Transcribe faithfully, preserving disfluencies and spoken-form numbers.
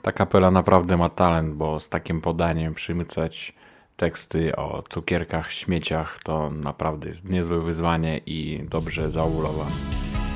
Ta kapela naprawdę ma talent, bo z takim podaniem przymycać teksty o cukierkach, śmieciach to naprawdę jest niezłe wyzwanie i dobrze zaulowa.